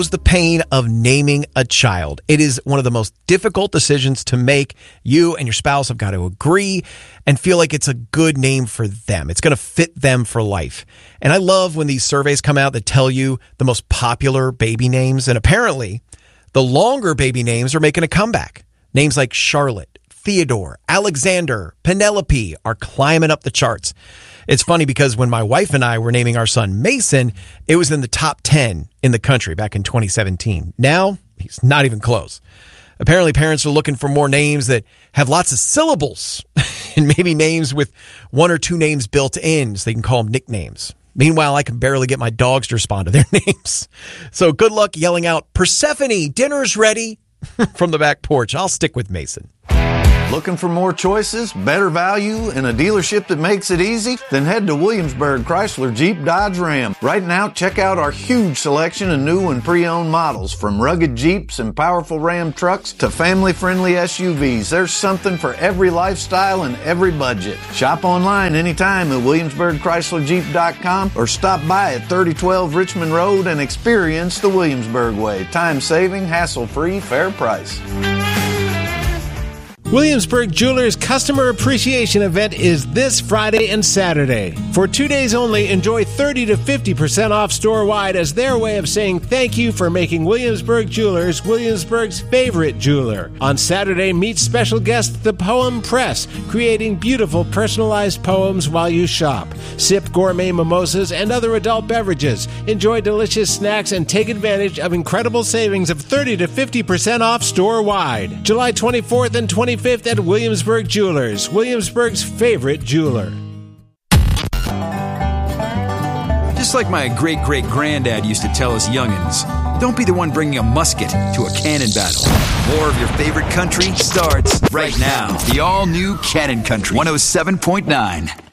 The pain of naming a child. It is one of the most difficult decisions to make. You and your spouse have got to agree and feel like it's a good name for them. It's going to fit them for life. And I love when these surveys come out that tell you the most popular baby names. And apparently, the longer baby names are making a comeback. Names like Charlotte, Theodore, Alexander, Penelope are climbing up the charts. It's funny because when my wife and I were naming our son Mason, it was in the top 10 in the country back in 2017. Now, he's not even close. Apparently, parents are looking for more names that have lots of syllables and maybe names with one or two names built in so they can call them nicknames. Meanwhile, I can barely get my dogs to respond to their names. So good luck yelling out, "Persephone, dinner's ready," from the back porch. I'll stick with Mason. Looking for more choices, better value, and a dealership that makes it easy? Then head to Williamsburg Chrysler Jeep Dodge Ram. Right now, check out our huge selection of new and pre-owned models, from rugged Jeeps and powerful Ram trucks to family-friendly SUVs. There's something for every lifestyle and every budget. Shop online anytime at WilliamsburgChryslerJeep.com or stop by at 3012 Richmond Road and experience the Williamsburg way. Time-saving, hassle-free, fair price. Williamsburg Jewelers Customer Appreciation Event is this Friday and Saturday. For 2 days only, enjoy 30 to 50% off store-wide as their way of saying thank you for making Williamsburg Jewelers Williamsburg's favorite jeweler. On Saturday, meet special guest The Poem Press, creating beautiful personalized poems while you shop. Sip gourmet mimosas and other adult beverages. Enjoy delicious snacks and take advantage of incredible savings of 30 to 50% off store-wide. July 24th and 25th at Williamsburg Jewelers, Williamsburg's favorite jeweler. Just like my great-great-granddad used to tell us youngins, don't be the one bringing a musket to a cannon battle. More of your favorite country starts right now. The all-new Cannon Country 107.9.